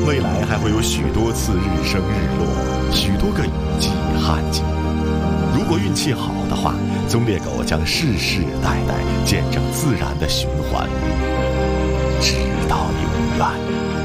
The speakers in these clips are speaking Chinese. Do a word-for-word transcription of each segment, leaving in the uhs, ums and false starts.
未来还会有许多次日升日落，许多个雨季旱季。如果运气好的话，棕猎狗将世世代代见证自然的循环，直到永远。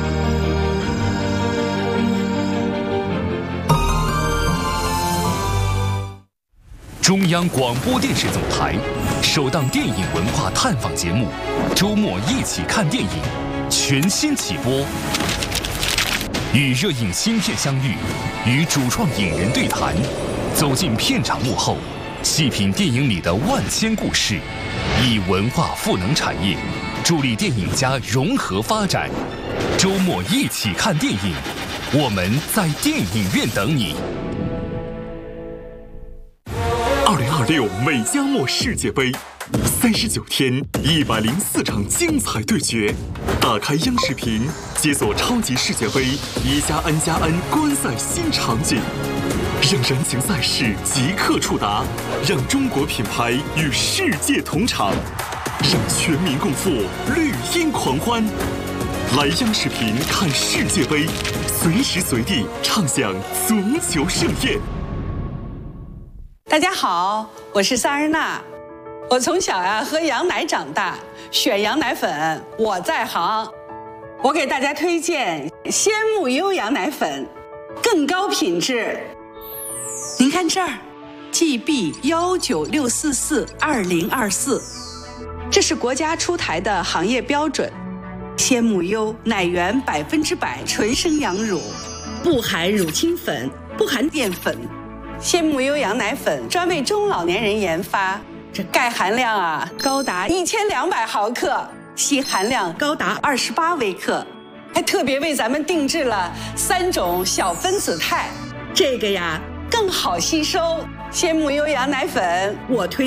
中央广播电视总台首档电影文化探访节目《周末一起看电影》全新起播，与热映新片相遇，与主创影人对谈，走进片场幕后，细品电影里的万千故事，以文化赋能产业，助力电影家融合发展。周末一起看电影，我们在电影院等你。 二零二六美加墨世界杯，三十九天，一百零四场精彩对决。打开央视频，解锁超级世界杯一加 N 加 N 观赛新场景，让燃情赛事即刻触达，让中国品牌与世界同场，让全民共赴绿茵狂欢。来央视频看世界杯，随时随地畅享足球盛宴。 大家好，我是萨日娜。我从小呀喝羊奶长大，选羊奶粉我在行。我给大家推荐鲜木优羊奶粉，更高品质。您看这儿 ，G B 幺九六四四二零二四，这是国家出台的行业标准。鲜木优奶源百分之百纯生羊乳，不含乳清粉，不含淀粉。鲜木优羊奶粉专为中老年人研发，这钙含量啊高达一千两百毫克，硒含量高达二十八微克，还特别为咱们定制了三种小分子肽，这个呀更好吸收。鲜木优羊奶粉我推。